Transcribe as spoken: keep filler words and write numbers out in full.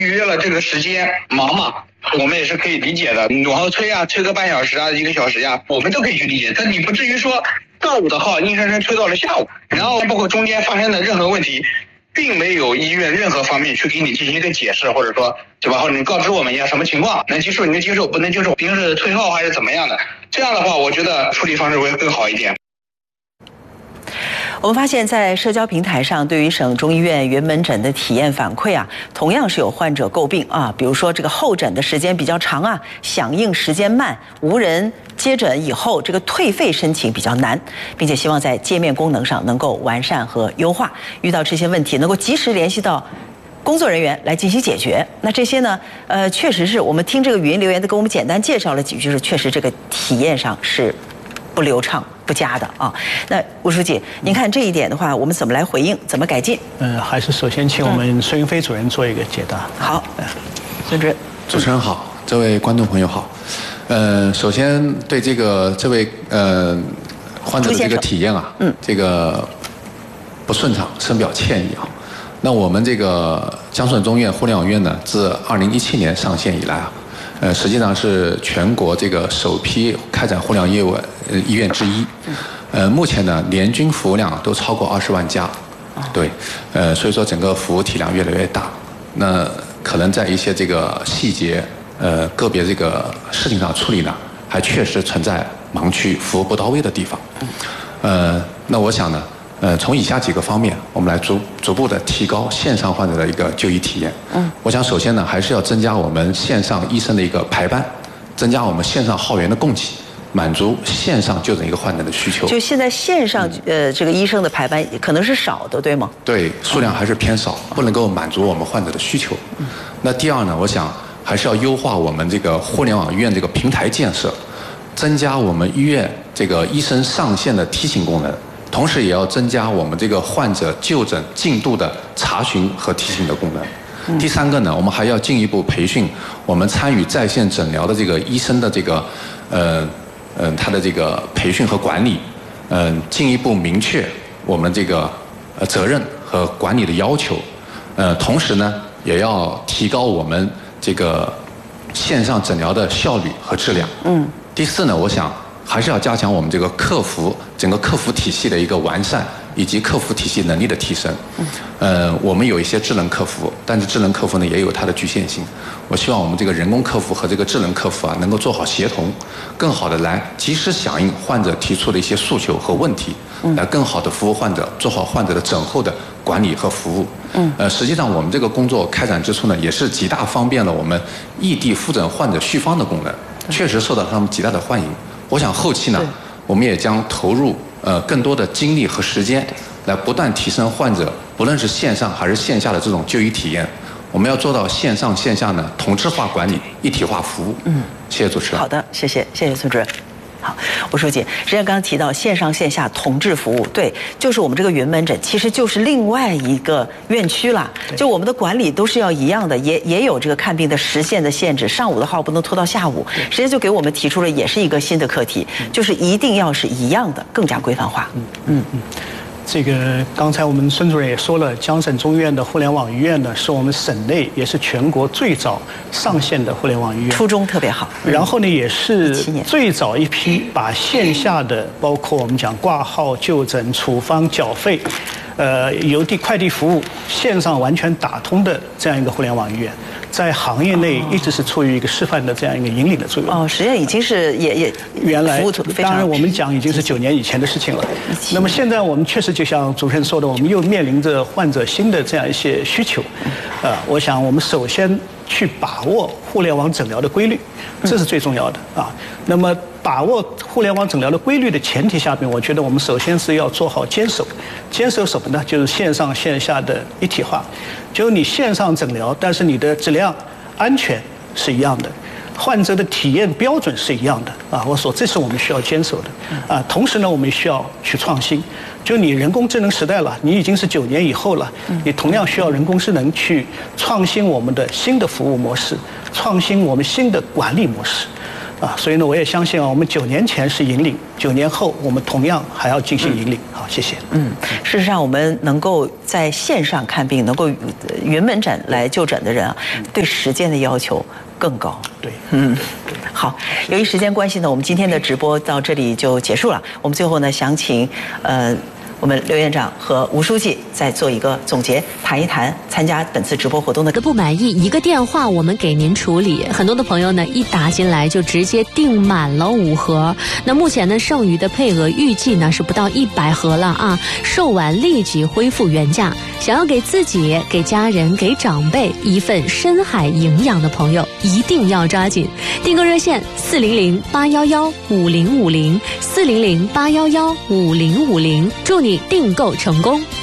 预约了这个时间忙嘛，我们也是可以理解的。往后催啊，催个半小时啊，一个小时呀、啊，我们都可以去理解。但你不至于说上午的号硬生生催到了下午，然后包括中间发生的任何问题，并没有医院任何方面去给你进行一个解释，或者说对吧？或者你告知我们一下什么情况，能接受你能接受，不能接受，平时是退号还是怎么样的？这样的话，我觉得处理方式会更好一点。 我们发现，在社交平台上，对于省中医院原门诊的体验反馈啊，同样是有患者诟病啊，比如说这个候诊的时间比较长啊，响应时间慢，无人接诊以后，这个退费申请比较难，并且希望在界面功能上能够完善和优化，遇到这些问题能够及时联系到工作人员来进行解决。那这些呢，呃，确实是我们听这个语音留言的，给我们简单介绍了几句，是确实这个体验上是不流畅、不佳的啊。那吴书记，您看这一点的话，我们怎么来回应？怎么改进？ 嗯、呃，还是首先请我们孙云飞主任做一个解答。 好，孙主任。 主持人好，这位观众朋友好。呃，首先对这个这位呃患者的这个体验啊，嗯，这个不顺畅，深表歉意啊。那我们这个江苏省中医院互联网院呢，自二零一七年上线以来啊，呃，实际上是全国这个首批开展互联网业务呃医院之一。呃，目前呢，年均服务量都超过二十万家，对，呃，所以说整个服务体量越来越大。那可能在一些这个细节，呃，个别这个事情上处理呢，还确实存在盲区、服务不到位的地方。呃，那我想呢。呃，从以下几个方面，我们来逐逐步的提高线上患者的一个就医体验。嗯，我想首先呢，还是要增加我们线上医生的一个排班，增加我们线上号源的供给，满足线上就诊一个患者的需求。 就现在线上呃这个医生的排班可能是少的，对吗？ 对，数量还是偏少，不能够满足我们患者的需求。嗯，那第二呢，我想还是要优化我们这个互联网医院这个平台建设，增加我们医院这个医生上线的提醒功能。同时也要增加我们这个患者就诊进度的查询和提醒的功能。第三个呢，我们还要进一步培训我们参与在线诊疗的这个医生的这个，呃，呃，他的这个培训和管理，嗯、呃，进一步明确我们这个呃责任和管理的要求。呃，同时呢，也要提高我们这个线上诊疗的效率和质量。嗯。第四呢，我想。还是要加强我们这个客服整个客服体系的一个完善，以及客服体系能力的提升。呃，我们有一些智能客服，但是智能客服呢也有它的局限性。我希望我们这个人工客服和这个智能客服啊，能够做好协同，更好的来及时响应患者提出的一些诉求和问题，来更好的服务患者，做好患者的诊后的管理和服务。嗯，呃，实际上我们这个工作开展之初呢，也是极大方便了我们异地复诊患者续方的功能，确实受到他们极大的欢迎。我想后期呢，我们也将投入呃更多的精力和时间，来不断提升患者不论是线上还是线下的这种就医体验。我们要做到线上线下呢同质化管理、一体化服务。嗯，谢谢主持人。 好的，谢谢，谢谢孙主任。好，吴书记，实际上刚刚提到线上线下同质服务，对，就是我们这个云门诊，其实就是另外一个院区了。就我们的管理都是要一样的，也也有这个看病的时限的限制，上午的号不能拖到下午。实际上就给我们提出了也是一个新的课题，就是一定要是一样的，更加规范化。嗯嗯嗯。 这个刚才我们孙主任也说了，江省中医院的互联网医院呢，是我们省内也是全国最早上线的互联网医院， 初衷特别好。 然后呢，也是最早一批把线下的，包括我们讲挂号、就诊、处方、缴费，呃，邮递快递服务线上完全打通的这样一个互联网医院。在行业内一直是处于一个示范的这样一个引领的作用。 哦，实际上已经是也也原来，当然我们讲已经是九年以前的事情了。那么现在我们确实就像主持人说的，我们又面临着患者新的这样一些需求。呃，我想我们首先去把握互联网诊疗的规律，这是最重要的啊。那么把握互联网诊疗的规律的前提下面，我觉得我们首先是要做好坚守。坚守什么呢？就是线上线下的一体化。就是你线上诊疗，但是你的质量、安全是一样的，患者的体验标准是一样的啊。我说这是我们需要坚守的啊。同时呢，我们需要去创新。就你人工智能时代了，你已经是九年以后了，你同样需要人工智能去创新我们的新的服务模式，创新我们新的管理模式。 啊，所以呢，我也相信啊，我们九年前是引领，九年后我们同样还要进行引领。好，谢谢。 嗯，事实上，我们能够在线上看病，能够云门诊来就诊的人啊，对时间的要求更高。 对， 嗯，好，由于时间关系呢，我们今天的直播到这里就结束了。我们最后呢，想请呃。我们刘院长和吴书记再做一个总结，谈一谈参加本次直播活动的不满意，一个电话我们给您处理。很多的朋友呢一打进来就直接订满了五盒，那目前呢剩余的配额预计呢是不到一百盒了啊，售完立即恢复原价。想要给自己、给家人、给长辈一份深海营养的朋友，一定要抓紧。订购热线四零零八幺幺五零五零四零零八幺幺五零五零，祝你订购成功。